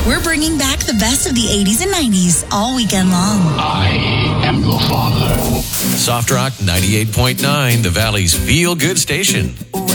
We're bringing back the best of the 80s and 90s all weekend long. I am your father. Soft Rock 98.9, the Valley's feel-good station.